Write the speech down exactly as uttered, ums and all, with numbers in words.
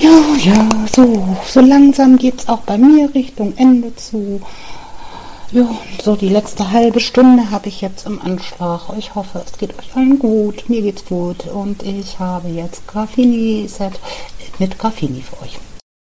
Ja, ja, so, so langsam geht's auch bei mir Richtung Ende zu. Ja, so die letzte halbe Stunde habe ich jetzt im Anschlag. Ich hoffe, es geht euch allen gut. Mir geht's gut und ich habe jetzt Graffini-Set mit Graffini für euch.